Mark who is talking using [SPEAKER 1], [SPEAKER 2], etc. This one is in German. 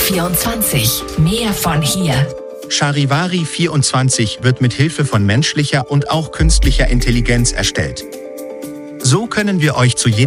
[SPEAKER 1] 24. Mehr von hier.
[SPEAKER 2] Charivari 24 wird mit Hilfe von menschlicher und auch künstlicher Intelligenz erstellt. So können wir euch zu jeder